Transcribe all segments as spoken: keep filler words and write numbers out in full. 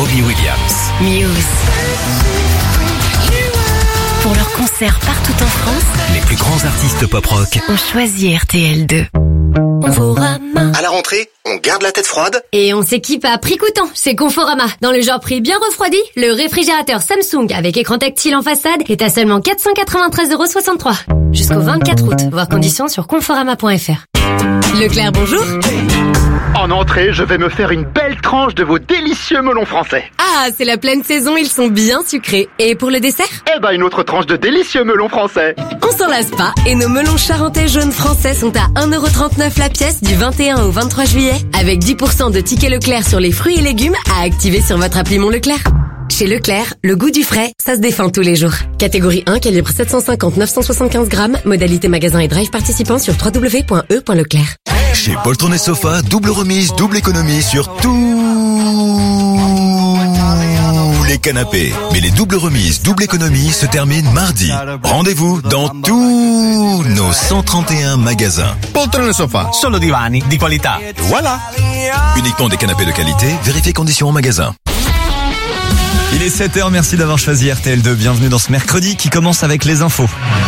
Robbie Williams. Muse. Pour leurs concerts partout en France, Les plus grands artistes pop-rock. on choisit R T L deux. Conforama. À la rentrée, on garde la tête froide. Et on s'équipe à prix coûtant chez Conforama. Dans le genre prix bien refroidi, le réfrigérateur Samsung avec écran tactile en façade est à seulement quatre cent quatre-vingt-treize euros soixante-trois. Jusqu'au vingt-quatre août. Voir conditions sur conforama point f r. Leclerc, bonjour. En entrée, je vais me faire une belle tranche de vos délicieux melons français. Ah, c'est la pleine saison, ils sont bien sucrés. Et pour le dessert? Eh ben, une autre tranche de délicieux melons français. On s'en lasse pas. Et nos melons charentais jaunes français sont à un euro trente-neuf la pièce du vingt et un au vingt-trois juillet. Avec dix pour cent de tickets Leclerc sur les fruits et légumes à activer sur votre appli Mon Leclerc. Chez Leclerc, le goût du frais, ça se défend tous les jours. Catégorie un, calibre sept cent cinquante neuf cent soixante-quinze grammes. Modalité magasin et drive participant sur w w w point e point leclerc. Chez Poltron et Sofa, double remise, double économie sur tous les canapés. Mais les doubles remises, double économie se terminent mardi. Rendez-vous dans tous nos cent trente et un magasins. Poltron e Sofa, solo divani di qualità. Voilà. Uniquement des canapés de qualité, vérifiez conditions en magasin. Il est sept heures, merci d'avoir choisi R T L deux. Bienvenue dans ce mercredi qui commence avec les infos.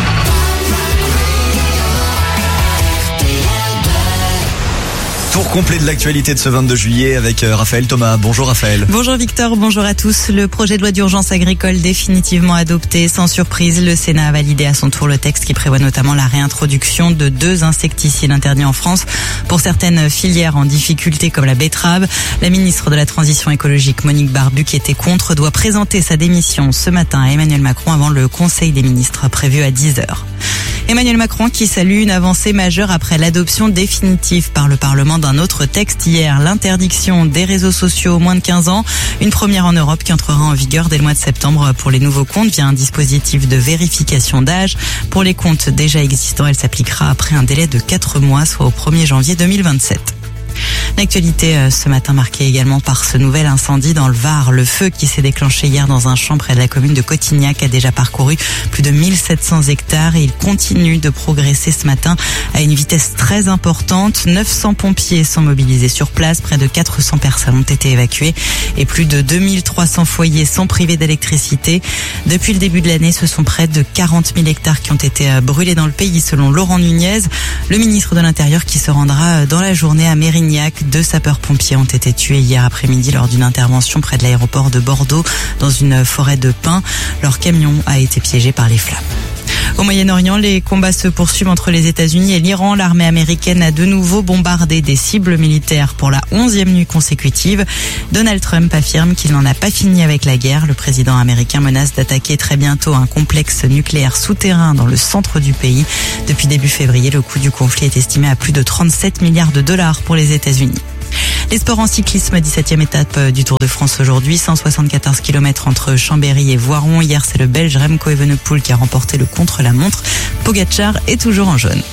Tour complet de l'actualité de ce vingt-deux juillet avec Raphaël Thomas. Bonjour Raphaël. Bonjour Victor, bonjour à tous. Le projet de loi d'urgence agricole définitivement adopté. Sans surprise, le Sénat a validé à son tour le texte qui prévoit notamment la réintroduction de deux insecticides interdits en France pour certaines filières en difficulté comme la betterave. La ministre de la Transition écologique, Monique Barbu, qui était contre, doit présenter sa démission ce matin à Emmanuel Macron avant le Conseil des ministres prévu à dix heures. Emmanuel Macron qui salue une avancée majeure après l'adoption définitive par le Parlement d'un autre texte hier, l'interdiction des réseaux sociaux aux moins de quinze ans, une première en Europe qui entrera en vigueur dès le mois de septembre pour les nouveaux comptes via un dispositif de vérification d'âge. Pour les comptes déjà existants, elle s'appliquera après un délai de quatre mois, soit au premier janvier deux mille vingt-sept. L'actualité ce matin marquée également par ce nouvel incendie dans le Var. Le feu qui s'est déclenché hier dans un champ près de la commune de Cotignac a déjà parcouru plus de mille sept cents hectares et il continue de progresser ce matin à une vitesse très importante. neuf cents pompiers sont mobilisés sur place, près de quatre cents personnes ont été évacuées et plus de deux mille trois cents foyers sont privés d'électricité. Depuis le début de l'année, ce sont près de quarante mille hectares qui ont été brûlés dans le pays selon Laurent Nunez, le ministre de l'Intérieur qui se rendra dans la journée à Mérignac. Deux sapeurs-pompiers ont été tués hier après-midi lors d'une intervention près de l'aéroport de Bordeaux dans une forêt de pins. Leur camion a été piégé par les flammes. Au Moyen-Orient, les combats se poursuivent entre les États-Unis et l'Iran. L'armée américaine a de nouveau bombardé des cibles militaires pour la onzième nuit consécutive. Donald Trump affirme qu'il n'en a pas fini avec la guerre. Le président américain menace d'attaquer très bientôt un complexe nucléaire souterrain dans le centre du pays. Depuis début février, le coût du conflit est estimé à plus de trente-sept milliards de dollars pour les États-Unis. Les sports en cyclisme, dix-septième étape du Tour de France aujourd'hui, cent soixante-quatorze kilomètres entre Chambéry et Voiron. Hier, c'est le Belge Remco Evenepoel qui a remporté le contre-la-montre. Pogacar est toujours en jaune.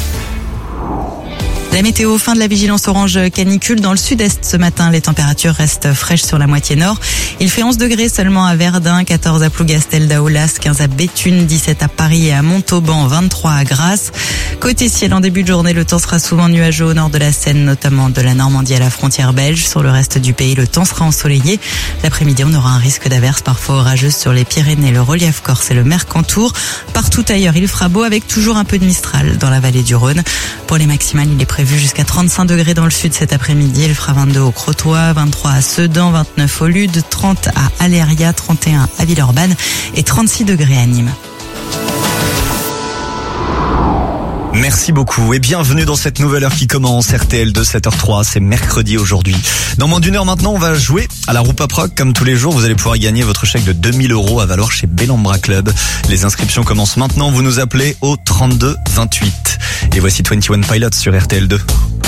La météo, fin de la vigilance orange canicule dans le sud-est ce matin. Les températures restent fraîches sur la moitié nord. Il fait onze degrés seulement à Verdun, quatorze à Plougastel d'Aolas, quinze à Béthune, dix-sept à Paris et à Montauban, vingt-trois à Grasse. Côté ciel, en début de journée, le temps sera souvent nuageux au nord de la Seine, notamment de la Normandie à la frontière belge. Sur le reste du pays, le temps sera ensoleillé. L'après-midi, on aura un risque d'averses parfois orageuses sur les Pyrénées, le relief corse et le Mercantour. Partout ailleurs, il fera beau avec toujours un peu de mistral dans la vallée du Rhône. Pour les maximales, il est prévu jusqu'à trente-cinq degrés dans le sud cet après-midi. Il fera vingt-deux au Crotoy, vingt-trois à Sedan, vingt-neuf au Lude, trente à Aléria, trente et un à Villeurbanne et trente-six degrés à Nîmes. Merci beaucoup et bienvenue dans cette nouvelle heure qui commence, R T L deux, sept heures trois, c'est mercredi aujourd'hui. Dans moins d'une heure maintenant, on va jouer à la roue Pop Rock. Comme tous les jours, vous allez pouvoir gagner votre chèque de deux mille euros à valoir chez Bellambra Club. Les inscriptions commencent maintenant, vous nous appelez au trente-deux vingt-huit. Et voici vingt et un Pilots sur R T L deux.